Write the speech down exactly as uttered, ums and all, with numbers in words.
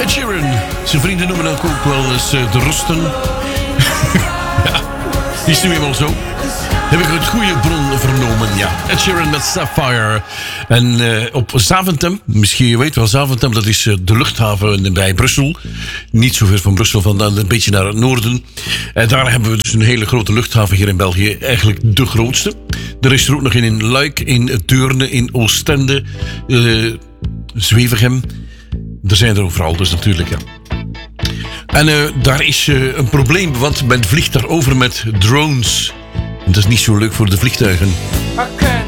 Ed Sheeran. Zijn vrienden noemen dat ook wel eens uh, de Rusten. Ja, die is nu eenmaal zo. Heb ik het goede bron vernomen, ja. Ed Sheeran met Sapphire. En uh, op Zaventem, misschien je weet wel, Zaventem, dat is uh, de luchthaven bij Brussel. Niet zo ver van Brussel vandaan, een beetje naar het noorden. En daar hebben we dus een hele grote luchthaven hier in België. Eigenlijk de grootste. Er is er ook nog in, in Luik, in Deurne, in Oostende, uh, Zwevegem. Er zijn er overal, dus natuurlijk, ja. En uh, daar is uh, een probleem, want men vliegt daarover met drones. Dat is niet zo leuk voor de vliegtuigen.